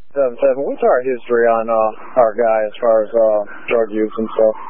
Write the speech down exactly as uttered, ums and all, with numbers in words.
seven seven, what's our history on uh, our guy as far as uh, drug use and stuff?